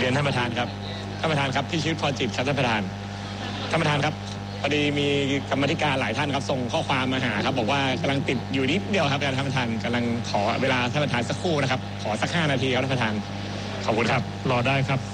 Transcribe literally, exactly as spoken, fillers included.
รียนท่านประธานครับท่านประธานครับพี่ชีวิตพรจิตครับท่านประธานท่านประธานครับพอดีมีกรรมธิการหลายท่านครับส่งข้อความมาหาครับบอกว่ากำลังติดอยู่นิดเดียวครับท่านประธานกำลังขอเวลาท่านประธานสักครู่นะครับขอสักห้านาทีครับท่านประธานขอบคุณครับรอได้ครับ